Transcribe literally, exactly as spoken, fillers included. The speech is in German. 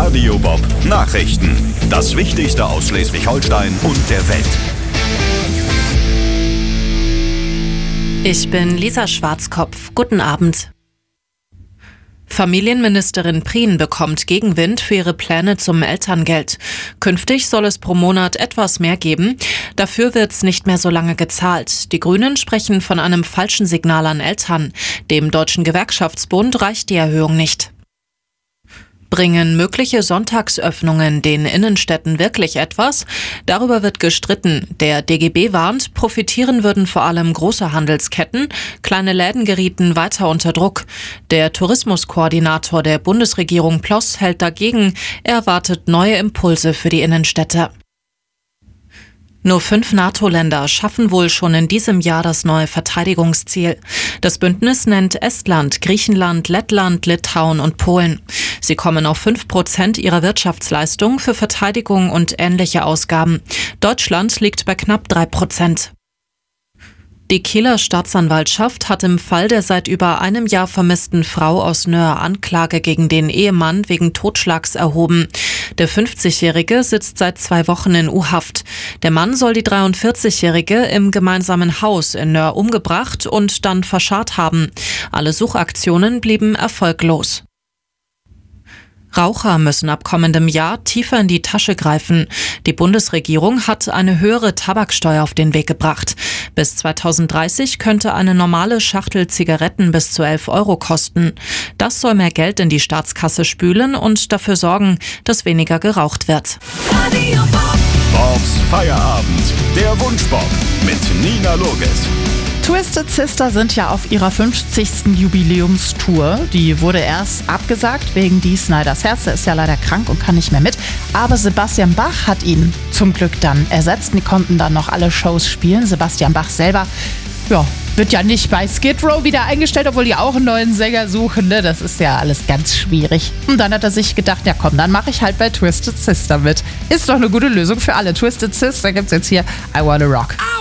Radio Bob Nachrichten. Das Wichtigste aus Schleswig-Holstein und der Welt. Ich bin Lisa Schwarzkopf. Guten Abend. Familienministerin Prien bekommt Gegenwind für ihre Pläne zum Elterngeld. Künftig soll es pro Monat etwas mehr geben. Dafür wird's nicht mehr so lange gezahlt. Die Grünen sprechen von einem falschen Signal an Eltern. Dem Deutschen Gewerkschaftsbund reicht die Erhöhung nicht. Bringen mögliche Sonntagsöffnungen den Innenstädten wirklich etwas? Darüber wird gestritten. Der D G B warnt, profitieren würden vor allem große Handelsketten, kleine Läden gerieten weiter unter Druck. Der Tourismuskoordinator der Bundesregierung Ploss hält dagegen, er erwartet neue Impulse für die Innenstädte. Nur fünf NATO-Länder schaffen wohl schon in diesem Jahr das neue Verteidigungsziel. Das Bündnis nennt Estland, Griechenland, Lettland, Litauen und Polen. Sie kommen auf fünf Prozent ihrer Wirtschaftsleistung für Verteidigung und ähnliche Ausgaben. Deutschland liegt bei knapp drei Prozent. Die Kieler Staatsanwaltschaft hat im Fall der seit über einem Jahr vermissten Frau aus Nöhr Anklage gegen den Ehemann wegen Totschlags erhoben. Der fünfzigjährige sitzt seit zwei Wochen in U-Haft. Der Mann soll die dreiundvierzigjährige im gemeinsamen Haus in Nöhr umgebracht und dann verscharrt haben. Alle Suchaktionen blieben erfolglos. Raucher müssen ab kommendem Jahr tiefer in die Tasche greifen. Die Bundesregierung hat eine höhere Tabaksteuer auf den Weg gebracht. Bis zweitausenddreißig könnte eine normale Schachtel Zigaretten bis zu elf Euro kosten. Das soll mehr Geld in die Staatskasse spülen und dafür sorgen, dass weniger geraucht wird. Bobs Feierabend, der Wunschbob mit Nina Loges. Twisted Sister sind ja auf ihrer fünfzigsten Jubiläumstour. Die wurde erst abgesagt wegen Dee Snyders Herz. Der ist ja leider krank und kann nicht mehr mit. Aber Sebastian Bach hat ihn zum Glück dann ersetzt. Die konnten dann noch alle Shows spielen. Sebastian Bach selber, ja, wird ja nicht bei Skid Row wieder eingestellt, obwohl die auch einen neuen Sänger suchen. Ne? Das ist ja alles ganz schwierig. Und dann hat er sich gedacht, ja komm, dann mache ich halt bei Twisted Sister mit. Ist doch eine gute Lösung für alle. Twisted Sister gibt's jetzt hier I Wanna Rock.